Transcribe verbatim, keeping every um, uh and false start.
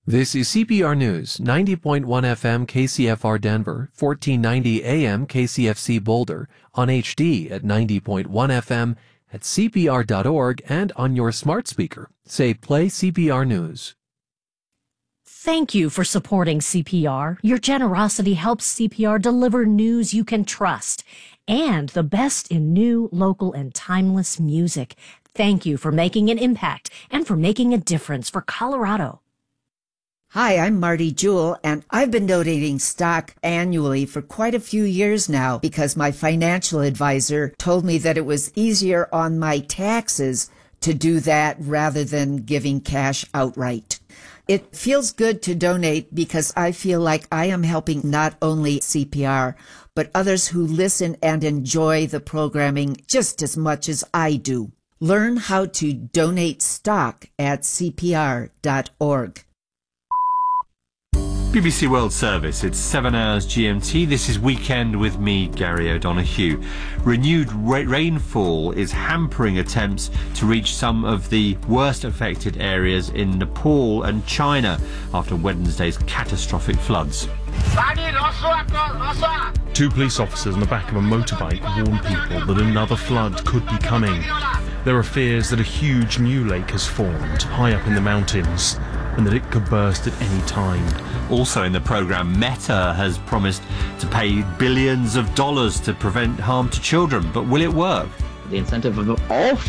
This is C P R News, ninety point one F M K C F R Denver, fourteen ninety A M K C F C Boulder, on H D at ninety point one F M, at C P R dot org, and on your smart speaker. Say, play C P R News. Thank you for supporting C P R. Your generosity helps C P R deliver news you can trust and the best in new, local, and timeless music. Thank you for making an impact and for making a difference for Colorado. Hi, I'm Marty Jewell, and I've been donating stock annually for quite a few years now because my financial advisor told me that it was easier on my taxes to do that rather than giving cash outright. It feels good to donate because I feel like I am helping not only C P R, but others who listen and enjoy the programming just as much as I do. Learn how to donate stock at C P R dot org. B B C World Service, it's seven hours G M T. This is Weekend with me, Gary O'Donoghue. Renewed ra- rainfall is hampering attempts to reach some of the worst affected areas in Nepal and China after Wednesday's catastrophic floods. Two police officers on the back of a motorbike warn people that another flood could be coming. There are fears that a huge new lake has formed high up in the mountains and that it could burst at any time. Also in the programme, Meta has promised to pay billions of dollars to prevent harm to children, but will it work? The incentive of all